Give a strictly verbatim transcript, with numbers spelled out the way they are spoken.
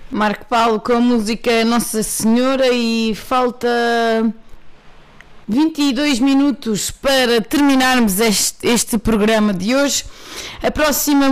Marco Paulo com a música Nossa Senhora, e falta vinte e dois minutos para terminarmos este, este programa de hoje. A próxima